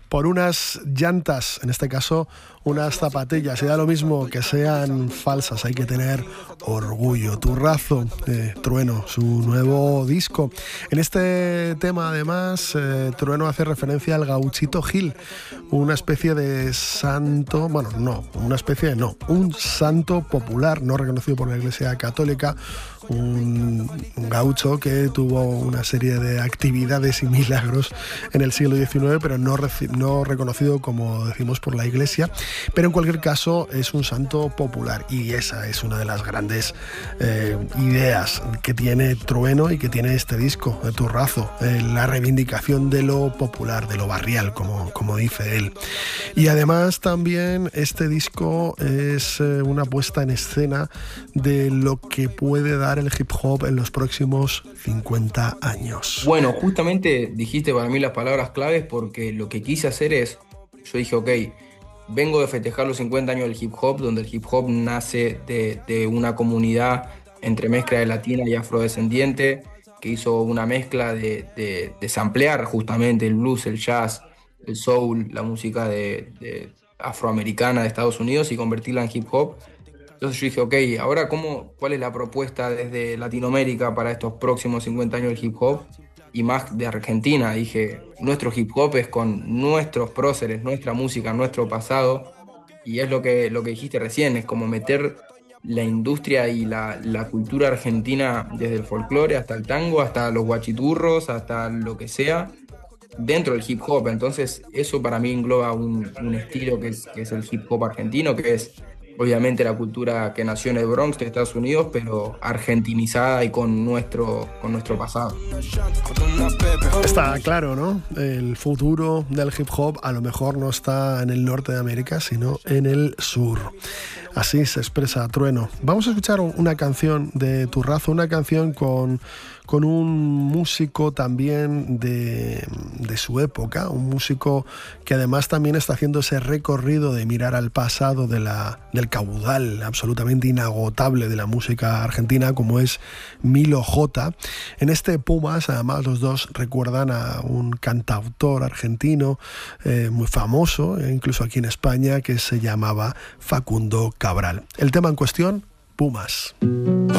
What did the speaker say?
por unas llantas, en este caso unas zapatillas, y da lo mismo que sean falsas, hay que tener orgullo. Turrazo, Trueno, su nuevo disco. En este tema además Trueno hace referencia al Gauchito Gil, una especie de santo, un santo popular no reconocido por la Iglesia Católica, un gaucho que tuvo una serie de actividades y milagros en el siglo XIX, pero no reconocido, como decimos, por la Iglesia. Pero en cualquier caso es un santo popular, y esa es una de las grandes ideas que tiene Trueno y que tiene este disco, Turrazo, la reivindicación de lo popular, de lo barrial, como dice él. Y además también este disco es una puesta en escena de lo que puede dar el hip hop en los próximos 50 años. Bueno, justamente dijiste para mí las palabras claves, porque lo que quise hacer es, yo dije, ok, vengo de festejar los 50 años del hip hop, donde el hip hop nace de una comunidad entre mezcla de latina y afrodescendiente, que hizo una mezcla de samplear justamente el blues, el jazz, el soul, la música de afroamericana de Estados Unidos, y convertirla en hip hop. Entonces yo dije, ok, ahora ¿cuál es la propuesta desde Latinoamérica para estos próximos 50 años del hip hop? Y más de Argentina. Dije, nuestro hip hop es con nuestros próceres, nuestra música, nuestro pasado. Y es lo que dijiste recién, es como meter la industria y la cultura argentina, desde el folclore hasta el tango, hasta los guachiturros, hasta lo que sea, dentro del hip hop. Entonces eso para mí engloba un estilo que es el hip hop argentino, que es obviamente la cultura que nació en el Bronx de Estados Unidos, pero argentinizada y con nuestro pasado. Está claro, ¿no? El futuro del hip hop a lo mejor no está en el norte de América, sino en el sur. Así se expresa Trueno. Vamos a escuchar una canción de Turrazo, una canción con un músico también de su época, un músico que además también está haciendo ese recorrido de mirar al pasado del caudal absolutamente inagotable de la música argentina, como es Milo J. En este Pumas, además, los dos recuerdan a un cantautor argentino muy famoso, incluso aquí en España, que se llamaba Facundo Cabral. El tema en cuestión, Pumas.